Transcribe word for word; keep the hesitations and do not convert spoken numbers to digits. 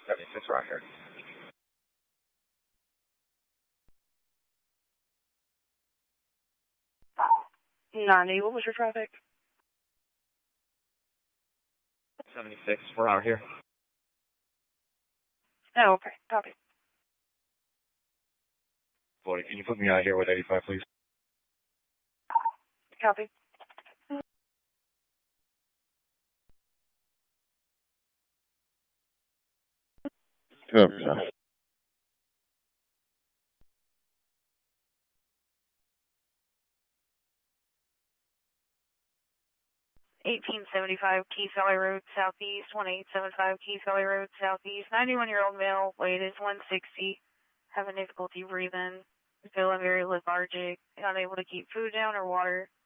seventy-six, we're out here. ninety, what was your traffic? seventy-six, we're out here. Oh, okay, copy. forty, can you put me out here with eighty-five, please? Copy. Copy, sir. eighteen seventy-five Keith Valley Road, Southeast, one eight seven five Keith Valley Road, Southeast, ninety-one-year-old male, weight is one sixty, having difficulty breathing, feeling very lethargic, unable to keep food down or water.